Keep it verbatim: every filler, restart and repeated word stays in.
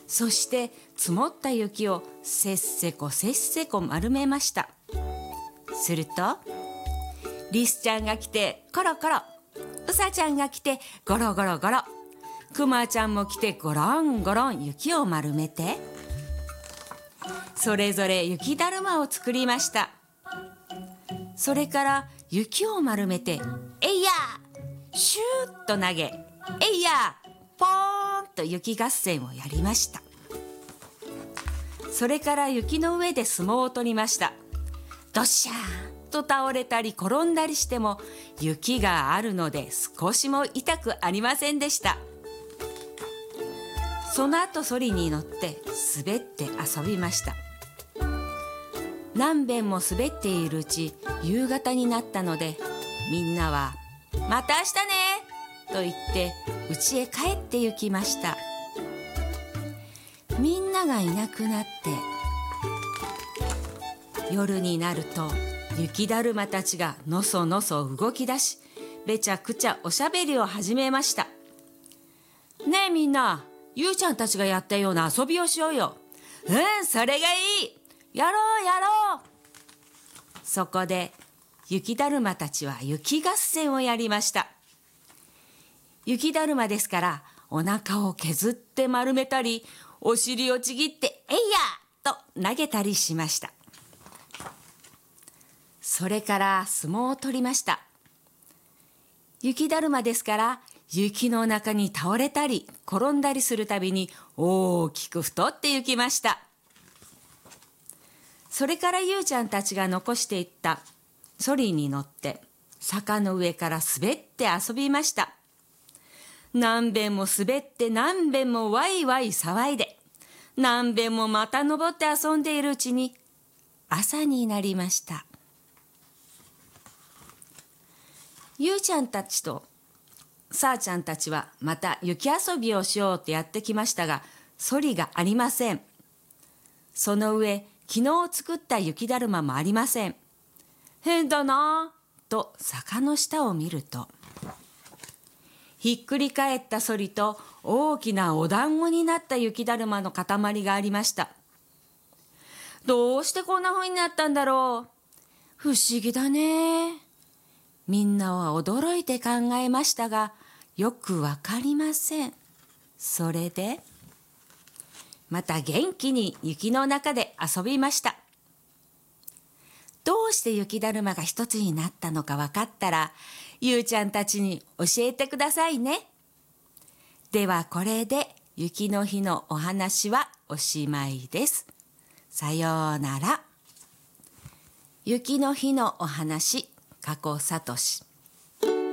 そして積もった雪をせっせこせっせこ丸めました。するとリスちゃんが来てコロコロ、ウサちゃんが来てゴロゴロゴロ、クマちゃんも来てゴロンゴロン雪を丸めて、それぞれ雪だるまを作りました。それから雪を丸めてえいやーシューッと投げ、えいやーポーンと雪合戦をやりました。それから雪の上で相撲を取りました。どっしゃーんと倒れたり転んだりしても雪があるので少しも痛くありませんでした。その後ソリに乗って滑って遊びました。何べんも滑っているうち夕方になったので、みんなはまた明日ねと言って家へ帰って行きました。みんながいなくなって夜になると雪だるまたちがのそのそ動き出し、べちゃくちゃおしゃべりを始めました。ねえみんな、ゆうちゃんたちがやったような遊びをしようよ。うん、それがいい、やろうやろう。そこで雪だるまたちは雪合戦をやりました。雪だるまですからお腹を削って丸めたり、お尻をちぎってえいやと投げたりしました。それから相撲を取りました。雪だるまですから雪の中に倒れたり転んだりするたびに大きく太ってゆきました。それからゆうちゃんたちが残していったソリに乗って坂の上から滑って遊びました。何べんも滑って何べんもワイワイ騒いで、何べんもまた登って遊んでいるうちに朝になりました。ゆうちゃんたちとさあちゃんたちはまた雪遊びをしようとやってきましたが、ソリがありません。その上、昨日作った雪だるまもありません。変だなぁと坂の下を見ると、ひっくり返ったソリと大きなお団子になった雪だるまの塊がありました。どうしてこんな風になったんだろう。不思議だね。みんなは驚いて考えましたが、よくわかりません。それで、また元気に雪の中で遊びました。どうして雪だるまが一つになったのかわかったら、ゆうちゃんたちに教えてくださいね。ではこれで雪の日のお話はおしまいです。さようなら。雪の日のお話、加古聡。